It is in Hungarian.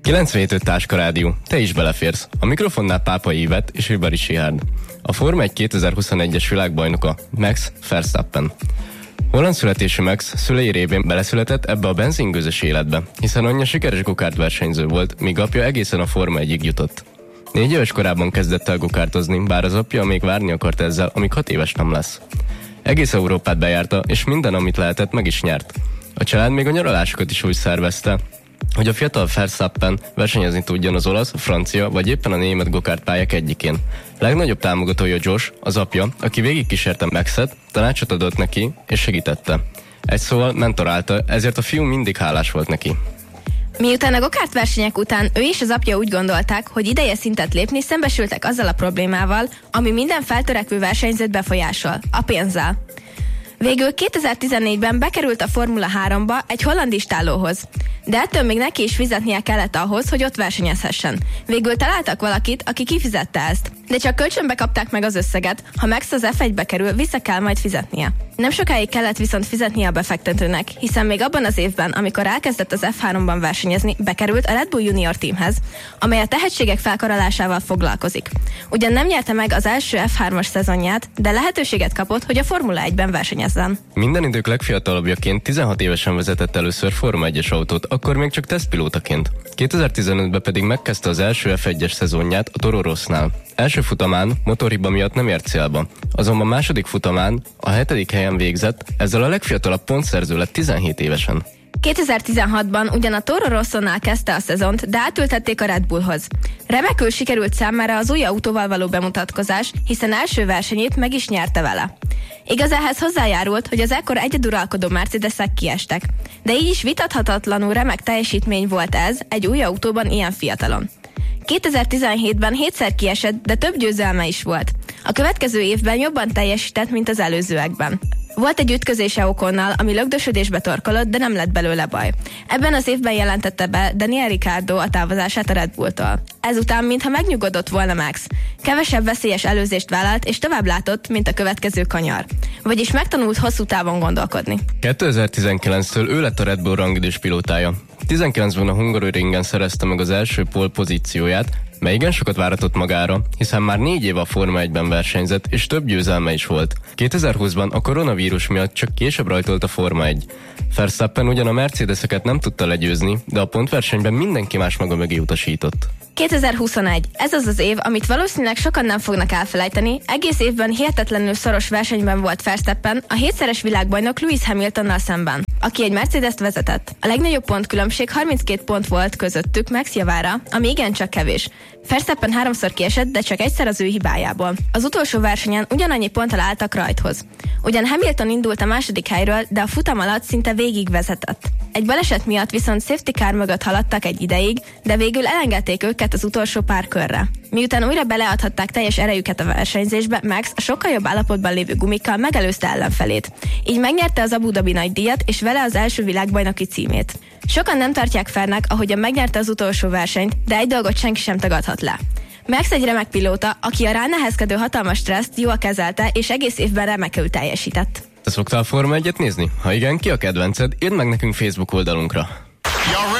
97.5 Táska Rádió, te is beleférsz. A mikrofonnál Pápai Ivett és Ribari Sihárd. A Forma 1 2021-es világbajnoka Max Verstappen. Holland születésű Max szülei révén beleszületett ebbe a benzingőzös életbe, hiszen anyja sikeres gokárt versenyző volt, míg apja egészen a Forma 1-ig jutott. 4 éves korában kezdett el gokártozni, bár az apja még várni akart ezzel, amíg 6 éves nem lesz. Egész Európát bejárta, és minden, amit lehetett, meg is nyert. A család még a nyaralásokat is úgy szervezte, hogy a fiatal Verstappen versenyezni tudjon az olasz, francia vagy éppen a német gokártpályák egyikén. Legnagyobb támogatója Josh, az apja, aki végigkísérte Maxet, tanácsot adott neki és segítette. Egy szóval mentorálta, ezért a fiú mindig hálás volt neki. Miután a gokárt versenyek után ő és az apja úgy gondolták, hogy ideje szintet lépni, szembesültek azzal a problémával, ami minden feltörekvő versenyzőt befolyásol, a pénzzel. Végül 2014-ben bekerült a Formula 3-ba egy holland istállóhoz, de ettől még neki is fizetnie kellett ahhoz, hogy ott versenyezhessen. Végül találtak valakit, aki kifizette ezt, de csak kölcsönbe kapták meg az összeget, ha Max az F1-be kerül, vissza kell majd fizetnie. Nem sokáig kellett viszont fizetnie a befektetőnek, hiszen még abban az évben, amikor elkezdett az F3-ban versenyezni, bekerült a Red Bull Junior Teamhez, amely a tehetségek felkarolásával foglalkozik. Ugyan nem nyerte meg az első F3-as szezonját, de lehetőséget kapott, hogy a Formula 1-ben versenyezzen. Minden idők legfiatalabbjaként 16 évesen vezetett először Forma 1-es autót, akkor még csak tesztpilótaként. 2015-ben pedig megkezdte az első F1-es szezonját a Toro Rossnál. Első futamán motorhiba miatt nem ért célba, azonban második futamán a 7. helyen végzett, ezzel a legfiatalabb pontszerző lett 17 évesen. 2016-ban ugyan a Toro Rossonál kezdte a szezont, de átültették a Red Bullhoz. Remekül sikerült számára az új autóval való bemutatkozás, hiszen első versenyét meg is nyerte vele. Igaz, ehhez hozzájárult, hogy az ekkor egyeduralkodó Mercedesek kiestek, de így is vitathatatlanul remek teljesítmény volt ez egy új autóban ilyen fiatalon. 2017-ben 7-szer kiesett, de több győzelme is volt. A következő évben jobban teljesített, mint az előzőekben. Volt egy ütközése Oconnal, ami lögdösödésbe torkolott, de nem lett belőle baj. Ebben az évben jelentette be Daniel Ricciardo a távozását a Red Bulltól. Ezután, mintha megnyugodott volna Max. Kevesebb veszélyes előzést vállalt, és tovább látott, mint a következő kanyar. Vagyis megtanult hosszú távon gondolkodni. 2019-től ő lett a Red Bull rangidős pilótája. 19-ben a Hungaroringen szerezte meg az első pole pozícióját, mely igen sokat váratott magára, hiszen már 4 éve a Forma 1-ben versenyzett, és több győzelme is volt. 2020-ban a koronavírus miatt csak később rajtolt a Forma 1. Verstappen ugyan a Mercedeseket nem tudta legyőzni, de a pontversenyben mindenki más maga mögé utasított. 2021. Ez az az év, amit valószínűleg sokan nem fognak elfelejteni. Egész évben hihetetlenül szoros versenyben volt Verstappen a 7-szeres világbajnok Lewis Hamiltonnal szemben, aki egy Mercedes-t vezetett. A legnagyobb pontkülönbség 32 pont volt közöttük Max javára, ami igencsak kevés. Verstappen 3-szor kiesett, de csak egyszer az ő hibájából. Az utolsó versenyen ugyanannyi ponttal álltak rajthoz. Ugyan Hamilton indult a második helyről, de a futam alatt szinte végig vezetett. Egy baleset miatt viszont safety car mögött haladtak egy ideig, de végül elengedték őket az utolsó pár körre. Miután újra beleadhatták teljes erejüket a versenyzésbe, Max a sokkal jobb állapotban lévő gumikkal megelőzte ellenfelét. Így megnyerte az Abu Dhabi nagydíjat, és vele az első világbajnoki címét. Sokan nem tartják fernek, ahogyan megnyerte az utolsó versenyt, de egy dolgot senki sem tagadhat le. Max egy remek pilóta, aki a ránehezkedő hatalmas stresszt jól kezelte, és egész évben remekül teljesített. Te szoktál Forma 1-et nézni? Ha igen, ki a kedvenced? Írd meg nekünk Facebook oldalunkra.